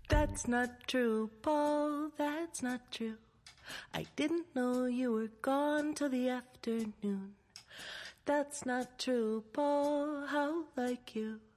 That's not true, Paul, that's not true. I didn't know you were gone till the afternoon. That's not true, Paul, how like you.